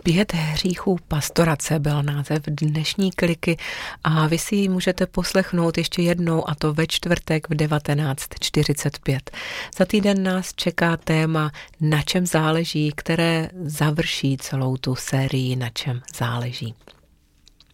5 hříchů pastorace byl název dnešní kliky a vy si ji můžete poslechnout ještě jednou, a to ve čtvrtek v 19:45. Za týden nás čeká téma Na čem záleží, které završí celou tu sérii Na čem záleží.